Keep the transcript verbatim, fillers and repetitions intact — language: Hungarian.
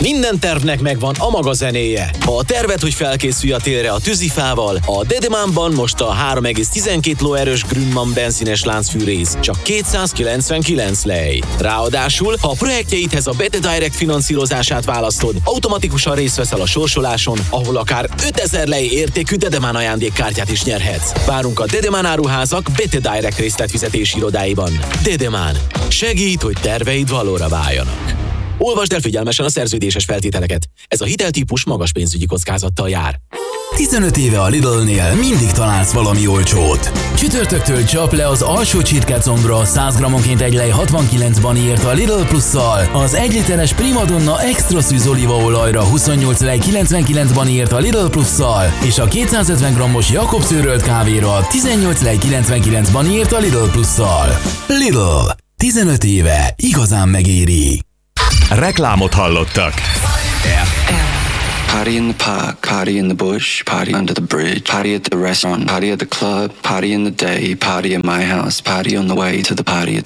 Minden tervnek megvan a maga zenéje. Ha a terved, hogy felkészülj a télre a tűzifával, a Dedemánban most a három egész tizenkét lóerős Grünmann benzines láncfűrész csak kétszázkilencvenkilenc lej. Ráadásul, ha a projektjeidhez a Bete Direct finanszírozását választod, automatikusan részt veszel a sorsoláson, ahol akár ötezer lej értékű Dedemán ajándékkártyát is nyerhetsz. Várunk a Dedemán áruházak Bete Direct részletfizetési irodáiban. Dedemán. Segít, hogy terveid valóra váljanak. Olvasd el figyelmesen a szerződéses feltételeket. Ez a hiteltípus magas pénzügyi kockázattal jár. tizenöt éve a Lidl-nél mindig találsz valami olcsót. Csütörtöktől csap le az alsó csirkecombra száz grammonként egy lej hatvankilenc baniért a Lidl Plusszal, az egy literes Primadonna extra szűz olívaolajra huszonnyolc lej kilencvenkilenc baniért a Lidl Plusszal, és a kétszázötven grammos Jakobs őrölt kávéra tizennyolc lej kilencvenkilenc baniért a Lidl Plusszal. Lidl. tizenöt éve igazán megéri. Reklámot hallottak. Party in the park, party in the bush, party under the bridge, party at the restaurant, party at the club, party in the day, party at my house, party on the way to the party.